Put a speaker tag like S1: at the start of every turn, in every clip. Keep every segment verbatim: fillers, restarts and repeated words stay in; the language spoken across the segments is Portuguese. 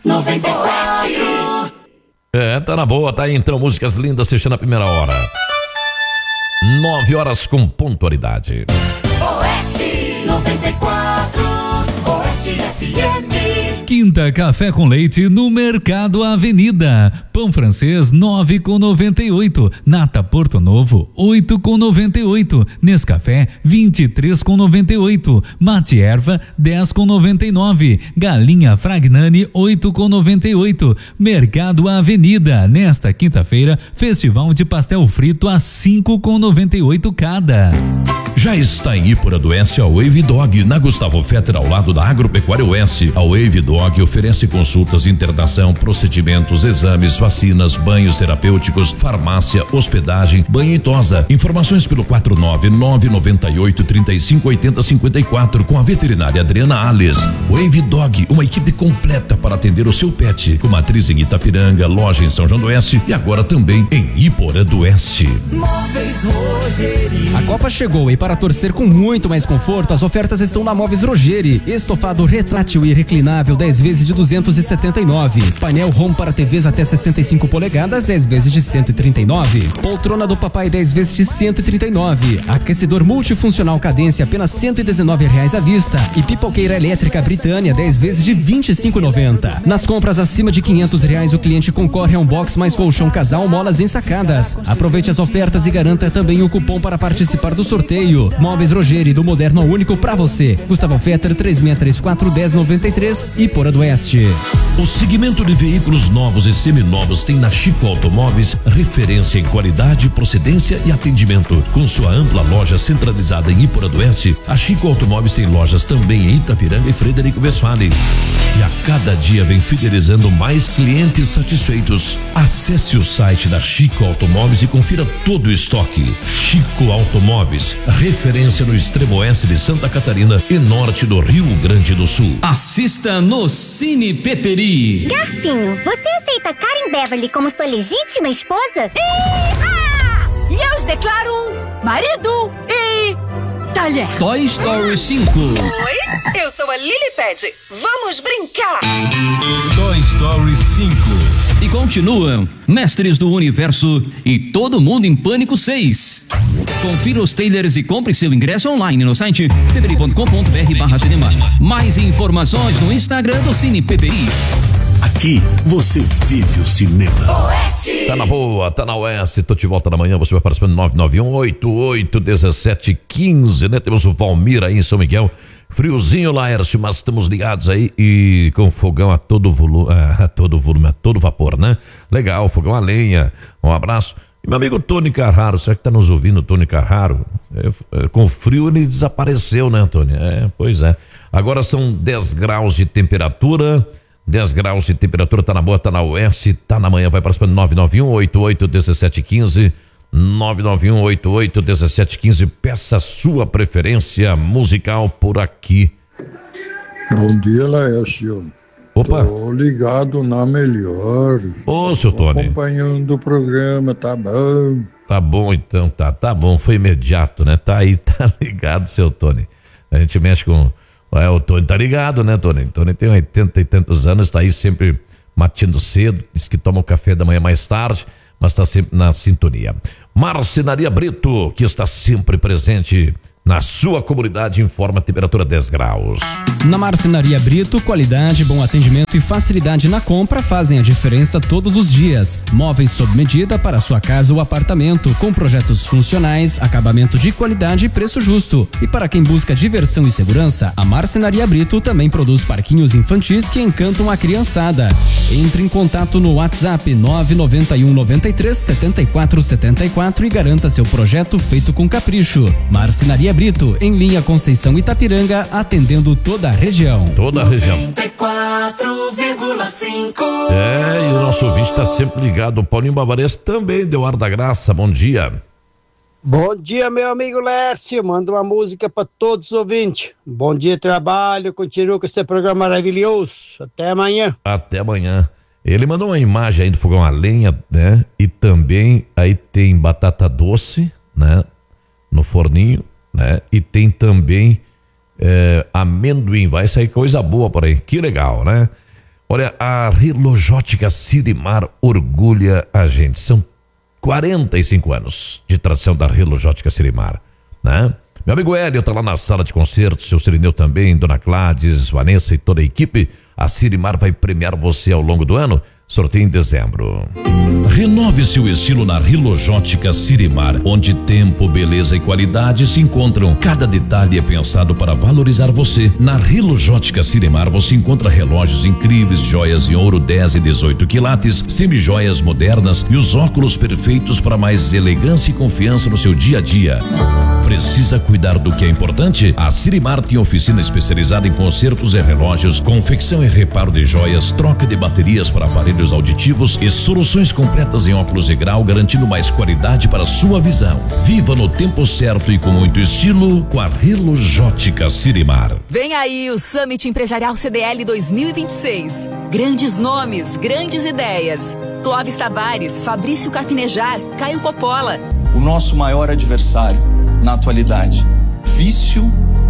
S1: noventa e quatro.
S2: É, tá na boa, tá aí então, músicas lindas assistindo a primeira hora. Nove horas com pontualidade.
S1: Oeste noventa e quatro, Oeste F M.
S3: Quinta Café com Leite no Mercado Avenida. Pão francês nove com noventa e oito. Nata Porto Novo oito com noventa e oito. Nescafé vinte e três com noventa e oito. Mate Erva dez com noventa e nove. Galinha Fragnani oito com noventa e oito. Mercado Avenida. Nesta quinta-feira, festival de pastel frito a cinco com noventa e oito cada.
S2: Já está em Ípora do Oeste a Wave Dog, na Gustavo Fetter, ao lado da Agropecuária Oeste. A Wave Dog oferece consultas, internação, procedimentos, exames, vacinas, banhos terapêuticos, farmácia, hospedagem, banho e tosa. Informações pelo quatro nove nove nove oito, três cinco oito zero cinco quatro com a veterinária Adriana Alves. Wave Dog, uma equipe completa para atender o seu pet, com matriz em Itapiranga, loja em São João do Oeste e agora também em Ípora do Oeste.
S1: Móveis Rogeri.
S4: A Copa chegou e para torcer com muito mais conforto, as ofertas estão na Móveis Rogeri. Estofado retrátil e reclinável dez vezes de duzentos e setenta e nove. Painel Home para T Vs até sessenta e cinco polegadas dez vezes de cento e trinta e nove. Poltrona do papai dez vezes de cento e trinta e nove. Aquecedor multifuncional Cadência apenas cento e dezenove reais à vista. E pipoqueira elétrica Britânia dez vezes de vinte e cinco e noventa. Nas compras acima de quinhentos reais o cliente concorre a um box mais colchão casal molas ensacadas. Aproveite as ofertas e garanta também o cupom para participar do sorteio. Móveis Rogeri, do moderno ao único pra você. Gustavo Fetter, três seis três quatro, um zero nove três, Ípora do Oeste.
S2: O segmento de veículos novos e seminovos tem na Chico Automóveis referência em qualidade, procedência e atendimento. Com sua ampla loja centralizada em Ípora do Oeste, a Chico Automóveis tem lojas também em Itapiranga e Frederico Westphalen. E a cada dia vem fidelizando mais clientes satisfeitos. Acesse o site da Chico Automóveis e confira todo o estoque. Chico Automóveis, referência no extremo oeste de Santa Catarina e norte do Rio Grande do Sul.
S5: Assista no Cine Peperi.
S6: Garfinho, você aceita Karen Beverly como sua legítima esposa?
S7: E eu os declaro marido e talher.
S5: Toy Story cinco.
S7: Oi, eu sou a Lilipad. Vamos brincar.
S8: Toy Story cinco.
S5: E continuam Mestres do Universo e Todo Mundo em Pânico seis. Confira os trailers e compre seu ingresso online no site peperi ponto com ponto br barra cinema. Mais informações no Instagram do Cine Peperi.
S8: Aqui você vive o cinema.
S1: Oeste.
S2: Tá na boa, tá na Oeste. Tô de volta na manhã, você vai participando no nove nove um oito oito um sete um cinco, né? Temos o Valmir aí em São Miguel. Friozinho, Laércio, mas estamos ligados aí e com fogão a todo volume, a todo volume, a todo vapor, né? Legal, fogão a lenha. Um abraço. E meu amigo Tony Carraro, será que tá nos ouvindo, Tony Carraro? É, é, com frio ele desapareceu, né, Tony? É, pois é. Agora são dez graus de temperatura. dez graus de temperatura, tá na boa, tá na Oeste, tá na manhã, vai participando nove nove um oito oito um sete um cinco, nove nove um oito oito um sete um cinco, peça sua preferência musical por aqui.
S9: Bom dia, Laércio.
S2: Opa.
S9: Tô ligado na melhor.
S2: Ô, seu
S9: Tô
S2: Tony.
S9: acompanhando o programa, tá bom?
S2: Tá bom, então, tá, tá bom, foi imediato, né? Tá aí, tá ligado, seu Tony. A gente mexe com... É, o Tony tá ligado, né, Tony? Tony tem oitenta e tantos anos, tá aí sempre matando cedo, diz que toma o café da manhã mais tarde, mas tá sempre na sintonia. Marcenaria Brito, que está sempre presente na sua comunidade, informa a temperatura dez graus.
S4: Na Marcenaria Brito, qualidade, bom atendimento e facilidade na compra fazem a diferença todos os dias. Móveis sob medida para sua casa ou apartamento, com projetos funcionais, acabamento de qualidade e preço justo. E para quem busca diversão e segurança, a Marcenaria Brito também produz parquinhos infantis que encantam a criançada. Entre em contato no WhatsApp nove nove um nove três sete quatro sete quatro e garanta seu projeto feito com capricho. Marcenaria Brito, em linha Conceição Itapiranga, atendendo toda a região.
S2: Toda a região.
S1: noventa e quatro vírgula cinco.
S2: É, e o nosso ouvinte está sempre ligado. O Paulinho Bavarese também deu ar da graça. Bom dia.
S10: Bom dia, meu amigo Lércio. Manda uma música para todos os ouvintes. Bom dia, trabalho. Continua com esse programa maravilhoso. Até amanhã.
S2: Até amanhã. Ele mandou uma imagem aí do fogão a lenha, né? E também aí tem batata doce, né? No forninho, né? E tem também é, amendoim. Vai sair coisa boa por aí. Que legal, né? Olha, a Relojótica Sirimar orgulha a gente. São quarenta e cinco anos de tradição da Relojótica Sirimar, né? Meu amigo Hélio tá lá na sala de concertos, seu Sirineu também, Dona Gladys, Vanessa e toda a equipe. A Sirimar vai premiar você ao longo do ano. Sorteio em dezembro.
S11: Renove seu estilo na Relojótica Sirimar, onde tempo, beleza e qualidade se encontram. Cada detalhe é pensado para valorizar você. Na Relojótica Sirimar você encontra relógios incríveis, joias em ouro dez e dezoito quilates, semijoias modernas e os óculos perfeitos para mais elegância e confiança no seu dia a dia. Precisa cuidar do que é importante? A Sirimar tem oficina especializada em consertos e relógios, confecção e reparo de joias, troca de baterias para aparelhos auditivos e soluções completas em óculos de grau, garantindo mais qualidade para sua visão. Viva no tempo certo e com muito estilo com a Relojótica Sirimar.
S12: Vem aí o Summit Empresarial C D L dois mil e vinte e seis. Grandes nomes, grandes ideias. Clóvis Tavares, Fabrício Carpinejar, Caio Coppola.
S13: O nosso maior adversário na atualidade, vício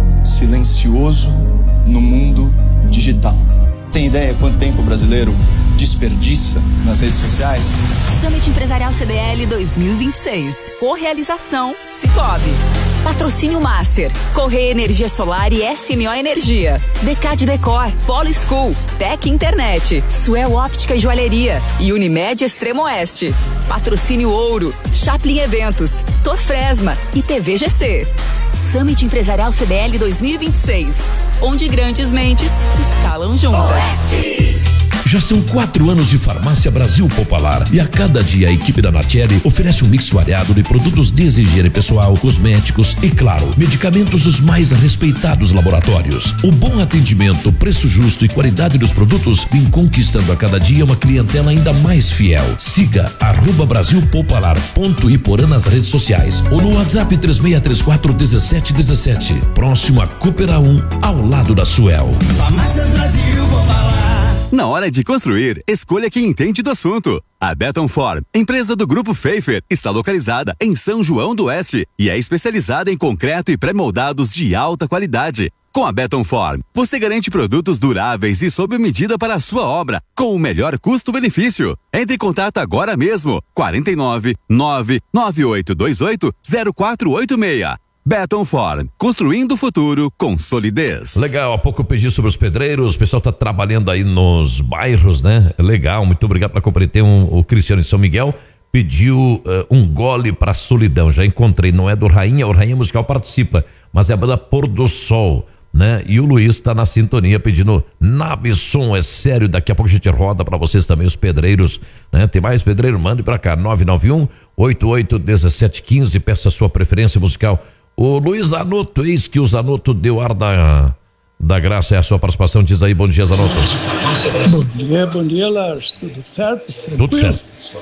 S13: silencioso no mundo digital. Tem ideia quanto tempo o brasileiro desperdiça nas redes sociais?
S12: Summit Empresarial C D L dois mil e vinte e seis. Realização Cicobi. Patrocínio Master, Correia Energia Solar e S M O Energia, Decade Decor, Polo School, Tec Internet, Suel Óptica e Joalheria e Unimed Extremo Oeste. Patrocínio Ouro, Chaplin Eventos, Torfresma e T V G C. Summit Empresarial C D L dois mil e vinte e seis, onde grandes mentes escalam juntas. Oeste.
S11: Já são quatro anos de Farmácia Brasil Popular e a cada dia a equipe da Natieri oferece um mix variado de produtos de higiene pessoal, cosméticos e, claro, medicamentos dos mais respeitados laboratórios. O bom atendimento, preço justo e qualidade dos produtos vem conquistando a cada dia uma clientela ainda mais fiel. Siga arroba Brasil Popular ponto Iporã nas redes sociais ou no WhatsApp três seis três quatro um sete um sete. Próximo a Coopera um, ao lado da Suel.
S1: Farmácias Brasil Popular.
S14: Na hora de construir, escolha quem entende do assunto. A Beton Form, empresa do Grupo Pfeiffer, está localizada em São João do Oeste e é especializada em concreto e pré-moldados de alta qualidade. Com a Beton Form, você garante produtos duráveis e sob medida para a sua obra, com o melhor custo-benefício. Entre em contato agora mesmo, quarenta e nove, nove nove oito dois oito, zero quatro oito seis. Beton Form, construindo o futuro com solidez.
S2: Legal, há pouco eu pedi sobre os pedreiros, o pessoal tá trabalhando aí nos bairros, né? Legal, muito obrigado pela companhia. Tem um, o Cristiano em São Miguel pediu uh, um gole pra solidão, já encontrei, não é do Rainha, o Rainha Musical participa, mas é a banda Pôr do Sol, né? E o Luiz tá na sintonia pedindo Nabisson, é sério, daqui a pouco a gente roda pra vocês também os pedreiros, né? Tem mais pedreiro? Mande pra cá, nove nove um, oito oito um sete um cinco, peça a sua preferência musical. O Luiz Zanotto, eis que o Zanotto deu ar da, da graça, é a sua participação, diz aí, bom dia, Zanotto.
S15: Bom dia, bom dia, Lars, tudo certo? Tranquilo?
S2: Tudo certo.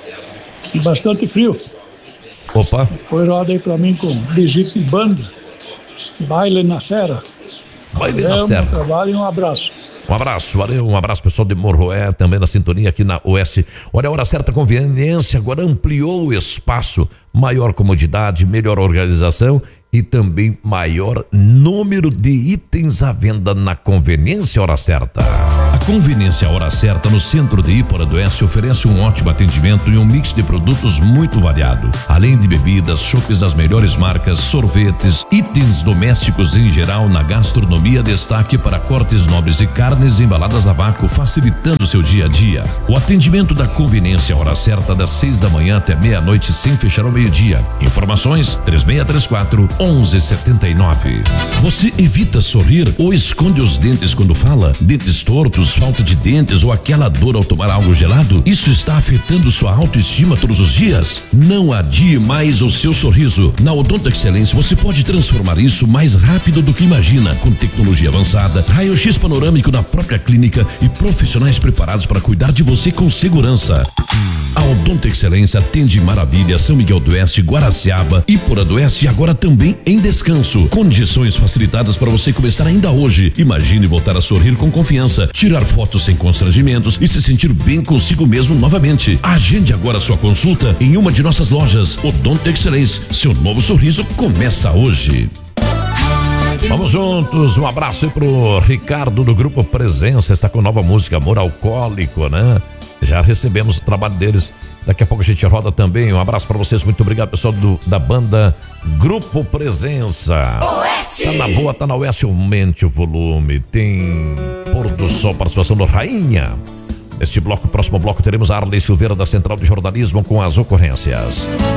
S15: E bastante frio.
S2: Opa.
S15: Foi roda aí pra mim com Brigitte Band, Baile na Serra.
S2: Baile
S15: é
S2: na
S15: um
S2: Serra.
S15: trabalho e um abraço.
S2: Um abraço, valeu, um abraço pessoal de Morroé, também na sintonia aqui na Oeste. Olha, a Hora Certa Conveniência agora ampliou o espaço, maior comodidade, melhor organização e também maior número de itens à venda na Conveniência Hora Certa.
S11: A Conveniência Hora Certa no centro de Iporã do Oeste oferece um ótimo atendimento e um mix de produtos muito variado. Além de bebidas, chopes das melhores marcas, sorvetes, itens domésticos em geral, na gastronomia destaque para cortes nobres de carnes embaladas a vácuo, facilitando o seu dia a dia. O atendimento da Conveniência Hora Certa das seis da manhã até meia-noite sem fechar ao meio-dia. Informações três seis três quatro um um sete nove. Você evita sorrir ou esconde os dentes quando fala? Dentes tortos, falta de dentes ou aquela dor ao tomar algo gelado? Isso está afetando sua autoestima todos os dias? Não adie mais o seu sorriso. Na Odonto Excelência você pode transformar isso mais rápido do que imagina, com tecnologia avançada, raio-x panorâmico na própria clínica e profissionais preparados para cuidar de você com segurança. A Odonto Excelência atende em Maravilha, São Miguel do Oeste, Guaraciaba, Iporã do Oeste e agora também em Descanso. Condições facilitadas para você começar ainda hoje. Imagine voltar a sorrir com confiança, tirar fotos sem constrangimentos e se sentir bem consigo mesmo novamente. Agende agora sua consulta em uma de nossas lojas. Odonto Excelência, seu novo sorriso começa hoje.
S2: Vamos juntos, um abraço aí pro Ricardo do Grupo Presença, está com nova música, Amor Alcoólico, né? Já recebemos o trabalho deles, daqui a pouco a gente roda também. Um abraço pra vocês, muito obrigado, pessoal do, da banda Grupo Presença. Oeste. Tá na boa, tá na Oeste, aumente o volume. Tem Pôr do Sol, participação do Rainha. Neste bloco, próximo bloco, teremos a Arley Silveira da Central de Jornalismo com as ocorrências.